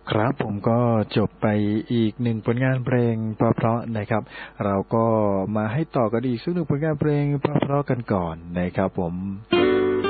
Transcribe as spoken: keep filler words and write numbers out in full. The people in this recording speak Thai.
ครับผมก็จบไปอีกหนึ่งผลงานเพลงเพราะๆนะครับเราก็มาให้ต่อกันอีกสักหนึ่งผลงานเพลงเพราะๆกันก่อนนะครับผม